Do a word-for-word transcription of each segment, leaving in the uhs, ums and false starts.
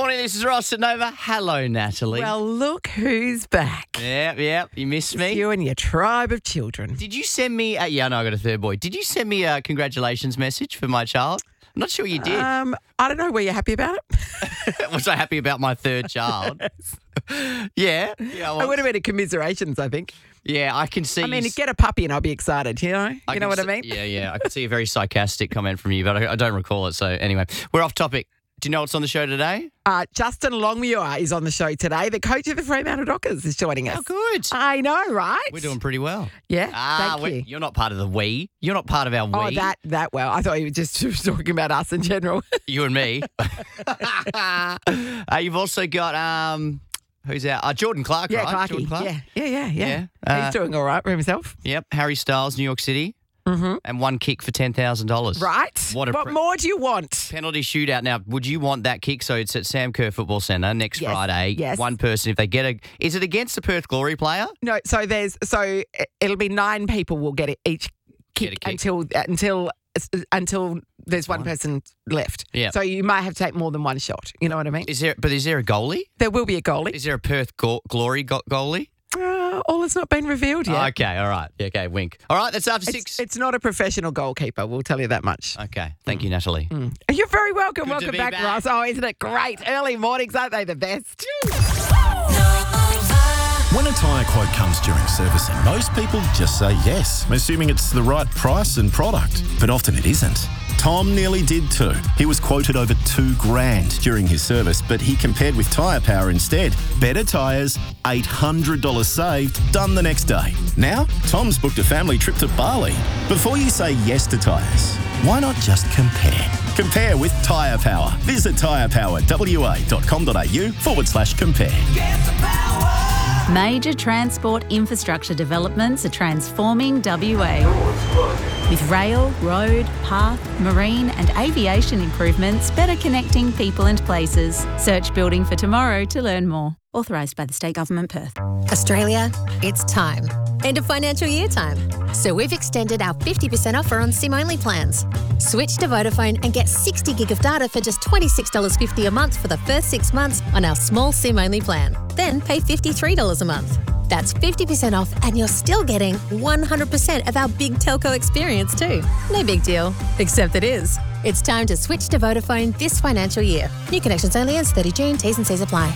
Morning, this is Ross at Nova. Hello, Natalie. Well, look who's back. Yeah, yeah, you missed me. You and your tribe of children. Did you send me, a, yeah, I know I got a third boy. Did you send me a congratulations message for my child? I'm not sure you did. Um, I don't know. Were you happy about it? Was I happy about my third child? yeah. Yeah, I I would have been a commiserations, I think. Yeah, I can see. I mean, you get a puppy and I'll be excited, you know? You I know can what I see- mean? Yeah, yeah. I can see a very sarcastic comment from you, but I, I don't recall it. So anyway, we're off topic. Do you know what's on the show today? Uh, Justin Longmuir is on the show today. The coach of the Fremantle Dockers is joining us. How good. I know, right? We're doing pretty well. Yeah, Ah, thank we- you. you're not part of the we. You're not part of our we. Oh, that that well. I thought you were just talking about us in general. You and me. uh, you've also got, um, who's out? Uh, Jordan Clark, yeah, right? Jordan Clarky. Clark. Yeah, yeah, yeah, yeah. Yeah, uh, He's doing all right for himself. Yep. Harry Styles, New York City. Mm-hmm. And one kick for ten thousand dollars. Right. What a what pre- more do you want? Penalty shootout. Now, would you want that kick? So it's at Sam Kerr Football Centre next Yes, Friday. yes. One person, if they get a. Is it against the Perth Glory player? No, so there's so it'll be nine people will get it each kick, Get a kick. until until until there's one Fine. person left. Yeah. So you might have to take more than one shot. You know what I mean? Is there? But is there a goalie? There will be a goalie. Is there a Perth go- Glory go- goalie? Uh, all has not been revealed yet. Okay, all right. Yeah, okay, wink. All right, that's after It's, six. it's not a professional goalkeeper. We'll tell you that much. Okay, thank you, Natalie. Mm. You're very welcome. Good to welcome be back, back. Ross. Oh, isn't it great? Early mornings, aren't they the best? When a tyre quote comes during servicing, most people just say yes, assuming it's the right price and product. But often it isn't. Tom nearly did too. He was quoted over two grand during his service, but he compared with Tyre Power instead. Better tyres, eight hundred dollars saved, done the next day. Now, Tom's booked a family trip to Bali. Before you say yes to tyres, why not just compare? Compare with Tyre Power. Visit tyrepowerwa.com.au forward slash compare. Major transport infrastructure developments are transforming W A. With rail, road, path, marine and aviation improvements better connecting people and places. Search Building for Tomorrow to learn more. Authorised by the State Government, Perth. Australia, it's time. End of financial year time. So we've extended our fifty percent offer on SIM-only plans. Switch to Vodafone and get sixty gig of data for just twenty-six dollars fifty a month for the first six months on our small SIM-only plan. Then pay fifty-three dollars a month. That's fifty percent off and you're still getting one hundred percent of our big telco experience too. No big deal, except it is. It's time to switch to Vodafone this financial year. New connections only ends thirty June. T's and C's apply.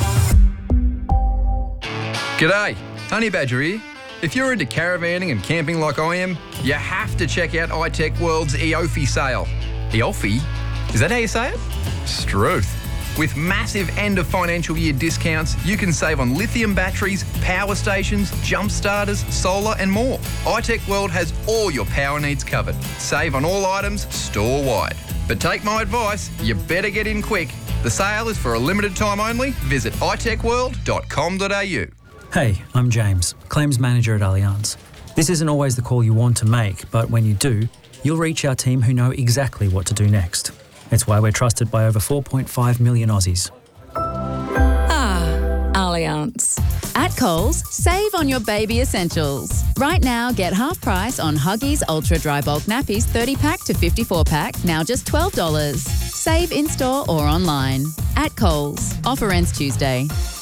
G'day, Honey Badger here. If you're into caravanning and camping like I am, you have to check out iTech World's E O F I sale. E O F I? Is that how you say it? Struth. With massive end of financial year discounts, you can save on lithium batteries, power stations, jump starters, solar and more. iTech World has all your power needs covered. Save on all items store-wide. But take my advice, you better get in quick. The sale is for a limited time only. Visit i tech world dot com dot a u. Hey, I'm James, Claims Manager at Allianz. This isn't always the call you want to make, but when you do, you'll reach our team who know exactly what to do next. It's why we're trusted by over four point five million Aussies. Ah, Allianz. At Coles, save on your baby essentials. Right now, get half price on Huggies Ultra Dry Bulk Nappies thirty pack to fifty-four pack, now just twelve dollars. Save in-store or online. At Coles. Offer ends Tuesday.